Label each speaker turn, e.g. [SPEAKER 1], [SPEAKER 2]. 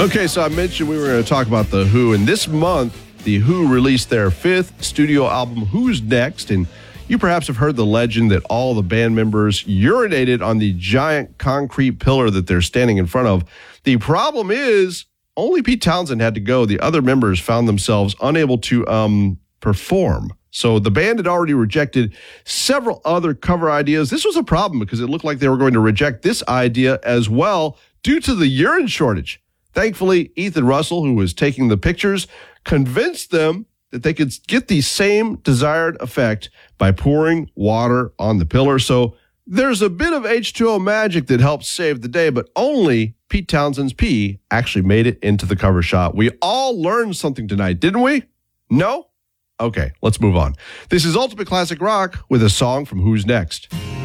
[SPEAKER 1] Okay, so I mentioned we were going to talk about The Who, and this month, The Who released their fifth studio album, Who's Next? And you perhaps have heard the legend that all the band members urinated on the giant concrete pillar that they're standing in front of. The problem is, only Pete Townsend had to go. The other members found themselves unable to perform. So the band had already rejected several other cover ideas. This was a problem because it looked like they were going to reject this idea as well due to the urine shortage. Thankfully, Ethan Russell, who was taking the pictures, convinced them that they could get the same desired effect by pouring water on the pillar. So there's a bit of H2O magic that helps save the day, but only Pete Townsend's pee actually made it into the cover shot. We all learned something tonight, didn't we? No? Okay, let's move on. This is Ultimate Classic Rock with a song from Who's Next.